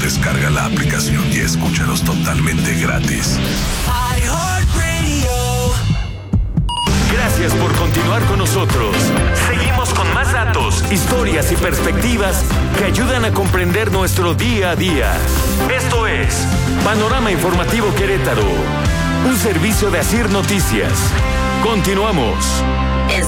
Descarga la aplicación y escúchanos totalmente gratis. Gracias por continuar con nosotros. Seguimos con más datos, historias y perspectivas que ayudan a comprender nuestro día a día. Esto es Panorama Informativo Querétaro, un servicio de Asir Noticias. Continuamos. En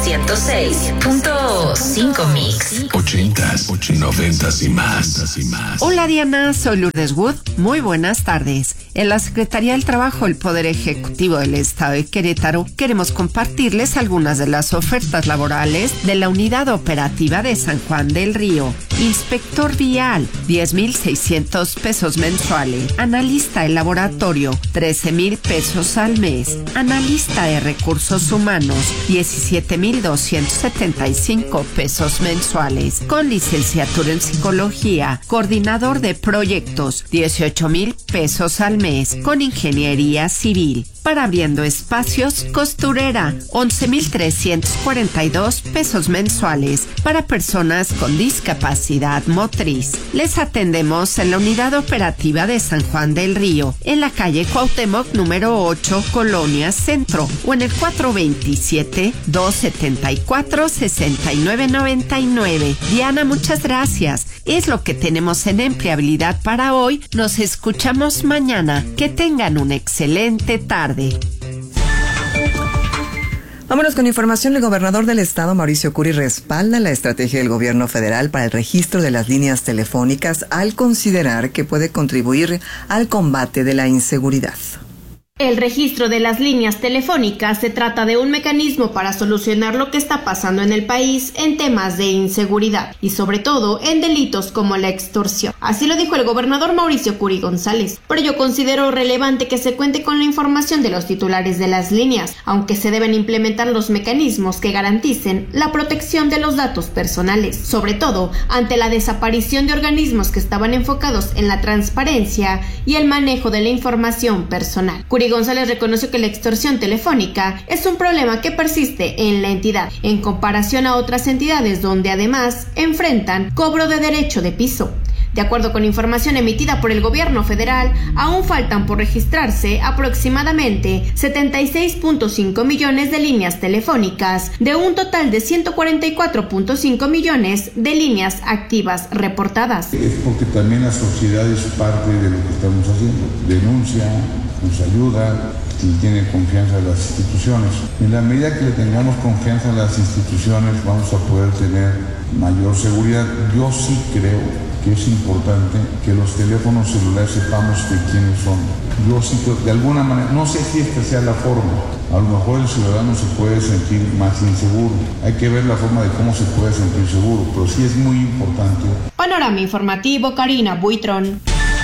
106.5 Mix. 80s, 90s y más. Hola Diana, soy Lourdes Wood. Muy buenas tardes. En la Secretaría del Trabajo del Poder Ejecutivo del Estado de Querétaro queremos compartirles algunas de las ofertas laborales de la Unidad Operativa de San Juan del Río. Inspector vial, 10,600 pesos mensuales. Analista de laboratorio, 13,000 pesos al mes. Analista de recursos humanos, 17,275 pesos mensuales. Con licenciatura en psicología. Coordinador de proyectos, 18,000 pesos al mes. Con ingeniería civil. Para abriendo espacios, costurera, 11,342 pesos mensuales para personas con discapacidad motriz. Les atendemos en la Unidad Operativa de San Juan del Río, en la calle Cuauhtémoc número 8, Colonia Centro, o en el 427-274-6999. Diana, muchas gracias. Es lo que tenemos en empleabilidad para hoy. Nos escuchamos mañana. Que tengan una excelente tarde. Vámonos con información. El gobernador del estado, Mauricio Curi, respalda la estrategia del gobierno federal para el registro de las líneas telefónicas al considerar que puede contribuir al combate de la inseguridad. El registro de las líneas telefónicas se trata de un mecanismo para solucionar lo que está pasando en el país en temas de inseguridad y sobre todo en delitos como la extorsión. Así lo dijo el gobernador Mauricio Curi González. Por ello considero relevante que se cuente con la información de los titulares de las líneas, aunque se deben implementar los mecanismos que garanticen la protección de los datos personales, sobre todo ante la desaparición de organismos que estaban enfocados en la transparencia y el manejo de la información personal. Curi González reconoció que la extorsión telefónica es un problema que persiste en la entidad, en comparación a otras entidades donde además enfrentan cobro de derecho de piso. De acuerdo con información emitida por el gobierno federal, aún faltan por registrarse aproximadamente 76.5 millones de líneas telefónicas, de un total de 144.5 millones de líneas activas reportadas. Es porque también la sociedad es parte de lo que estamos haciendo. Denuncia, nos ayuda y tiene confianza en las instituciones. En la medida que le tengamos confianza en las instituciones, vamos a poder tener mayor seguridad. Yo sí creo que es importante que los teléfonos celulares sepamos de quiénes son. Yo sí creo, de alguna manera, no sé si esta sea la forma. A lo mejor el ciudadano se puede sentir más inseguro. Hay que ver la forma de cómo se puede sentir seguro, pero sí es muy importante. Panorama informativo, Karina Buitrón.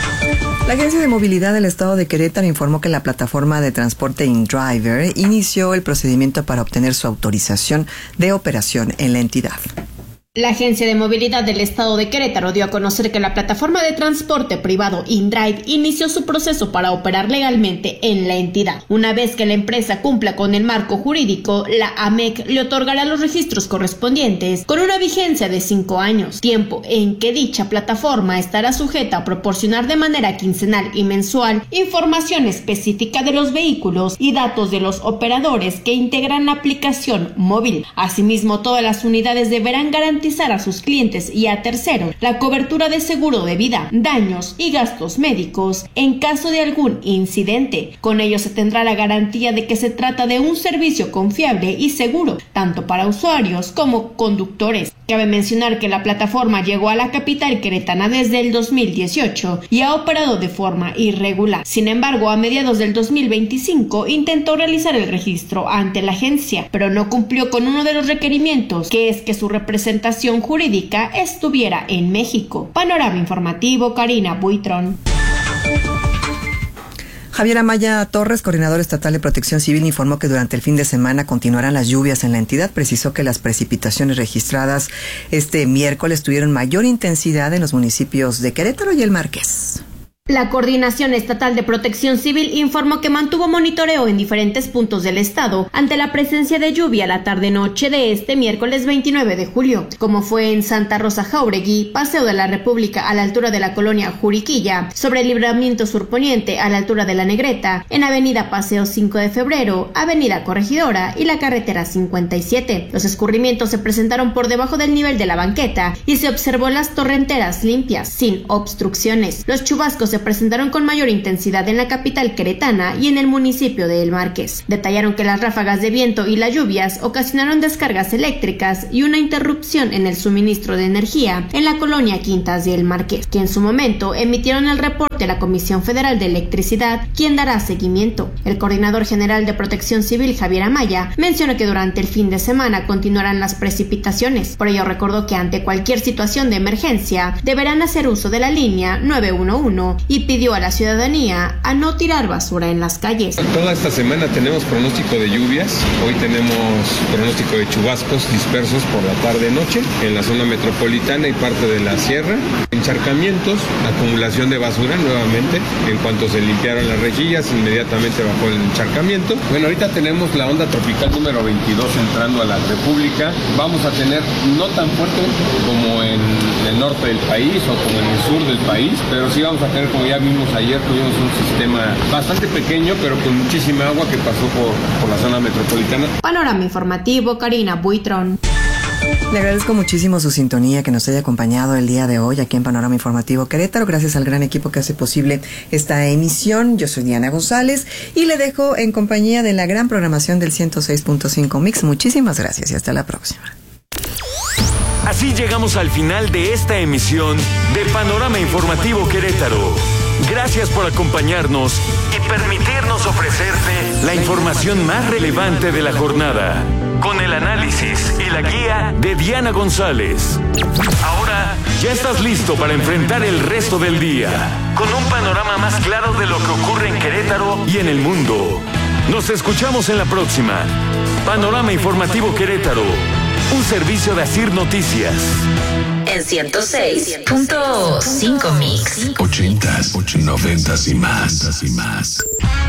La Agencia de Movilidad del Estado de Querétaro informó que la plataforma de transporte InDriver inició el procedimiento para obtener su autorización de operación en la entidad. La Agencia de Movilidad del Estado de Querétaro dio a conocer que la plataforma de transporte privado InDrive inició su proceso para operar legalmente en la entidad. Una vez que la empresa cumpla con el marco jurídico, la AMEC le otorgará los registros correspondientes con una vigencia de 5 años, tiempo en que dicha plataforma estará sujeta a proporcionar de manera quincenal y mensual información específica de los vehículos y datos de los operadores que integran la aplicación móvil. Asimismo, todas las unidades deberán garantizar a sus clientes y a terceros la cobertura de seguro de vida, daños y gastos médicos en caso de algún incidente. Con ello se tendrá la garantía de que se trata de un servicio confiable y seguro, tanto para usuarios como conductores. Cabe mencionar que la plataforma llegó a la capital queretana desde el 2018 y ha operado de forma irregular. Sin embargo, a mediados del 2025 intentó realizar el registro ante la agencia, pero no cumplió con uno de los requerimientos, que es que su representación jurídica estuviera en México. Panorama informativo, Karina Buitrón. Javier Amaya Torres, coordinador estatal de Protección Civil, informó que durante el fin de semana continuarán las lluvias en la entidad. Precisó que las precipitaciones registradas este miércoles tuvieron mayor intensidad en los municipios de Querétaro y El Marqués. La Coordinación Estatal de Protección Civil informó que mantuvo monitoreo en diferentes puntos del estado ante la presencia de lluvia la tarde-noche de este miércoles 29 de julio, como fue en Santa Rosa Jáuregui, Paseo de la República a la altura de la colonia Juriquilla, sobre el Libramiento Surponiente a la altura de la Negreta, en Avenida Paseo 5 de Febrero, Avenida Corregidora y la carretera 57. Los escurrimientos se presentaron por debajo del nivel de la banqueta y se observó las torrenteras limpias, sin obstrucciones. Los chubascos se presentaron con mayor intensidad en la capital queretana y en el municipio de El Marqués. Detallaron que las ráfagas de viento y las lluvias ocasionaron descargas eléctricas y una interrupción en el suministro de energía en la colonia Quintas de El Marqués, que en su momento emitieron el reporte a la Comisión Federal de Electricidad, quien dará seguimiento. El coordinador general de Protección Civil, Javier Amaya, mencionó que durante el fin de semana continuarán las precipitaciones. Por ello recordó que ante cualquier situación de emergencia deberán hacer uso de la línea 911 y pidió a la ciudadanía a no tirar basura en las calles. Toda esta semana tenemos pronóstico de lluvias. Hoy tenemos pronóstico de chubascos dispersos por la tarde-noche en la zona metropolitana y parte de la sierra. Encharcamientos, acumulación de basura nuevamente. En cuanto se limpiaron las rejillas, inmediatamente bajó el encharcamiento. Bueno, ahorita tenemos la onda tropical número 22 entrando a la República. Vamos a tener no tan fuerte como en el norte del país o como en el sur del país, pero sí vamos a tener, como ya vimos ayer, tuvimos un sistema bastante pequeño, pero con muchísima agua que pasó por la zona metropolitana. Panorama informativo, Karina Buitrón. Le agradezco muchísimo su sintonía, que nos haya acompañado el día de hoy aquí en Panorama Informativo Querétaro. Gracias al gran equipo que hace posible esta emisión. Yo soy Diana González y le dejo en compañía de la gran programación del 106.5 Mix. Muchísimas gracias y hasta la próxima. Así llegamos al final de esta emisión de Panorama Informativo Querétaro. Gracias por acompañarnos y permitirnos ofrecerte la información más relevante de la jornada, con el análisis y la guía de Diana González. Ahora ya estás listo para enfrentar el resto del día, con un panorama más claro de lo que ocurre en Querétaro y en el mundo. Nos escuchamos en la próxima. Panorama Informativo Querétaro, un servicio de Asir Noticias. En 106.5 Mix. 80s, 90s y más.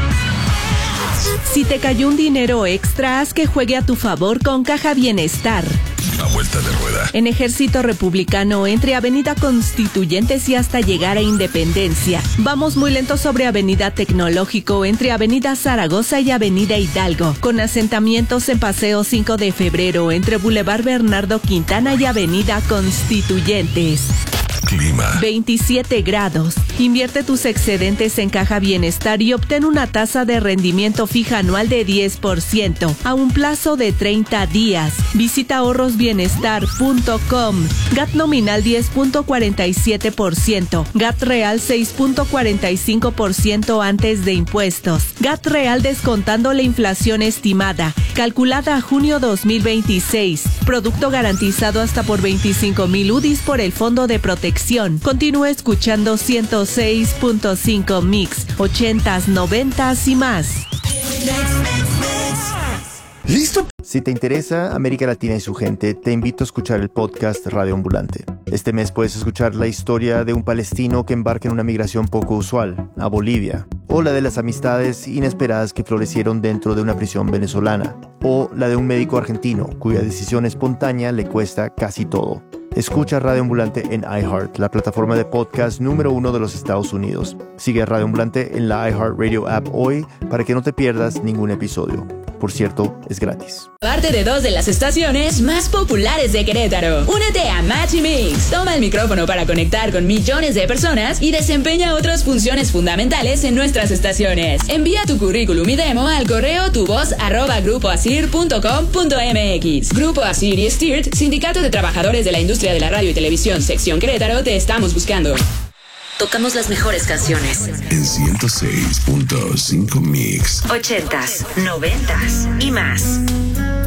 Si te cayó un dinero extra, haz que juegue a tu favor con Caja Bienestar. A vuelta de rueda. En Ejército Republicano, entre Avenida Constituyentes y hasta llegar a Independencia. Vamos muy lento sobre Avenida Tecnológico, entre Avenida Zaragoza y Avenida Hidalgo. Con asentamientos en Paseo 5 de Febrero, entre Boulevard Bernardo Quintana y Avenida Constituyentes. Clima. 27 grados. Invierte tus excedentes en Caja Bienestar y obtén una tasa de rendimiento fija anual de 10% a un plazo de 30 días. Visita ahorrosbienestar.com. GAT nominal 10.47%. GAT real 6.45% antes de impuestos. GAT real descontando la inflación estimada, calculada a junio 2026. Producto garantizado hasta por 25,000 UDIs por el Fondo de Protección. Continúa escuchando 106.5 Mix, 80s, 90s y más. ¿Listo? Si te interesa América Latina y su gente, te invito a escuchar el podcast Radio Ambulante. Este mes puedes escuchar la historia de un palestino que embarca en una migración poco usual, a Bolivia, o la de las amistades inesperadas que florecieron dentro de una prisión venezolana, o la de un médico argentino cuya decisión espontánea le cuesta casi todo. Escucha Radio Ambulante en iHeart, la plataforma de podcast número 1 de los Estados Unidos. Sigue a Radio Ambulante en la iHeartRadio app hoy para que no te pierdas ningún episodio. Por cierto, es gratis. Parte de 2 de las estaciones más populares de Querétaro. Únete a Match y Mix. Toma el micrófono para conectar con millones de personas y desempeña otras funciones fundamentales en nuestras estaciones. Envía tu currículum y demo al correo tuvoz@grupoasir.com.mx. Grupo Asir y Stirt, Sindicato de Trabajadores de la Industria de la Radio y Televisión, sección Querétaro, te estamos buscando. Tocamos las mejores canciones. En 106.5 Mix. 80s, 90s y más.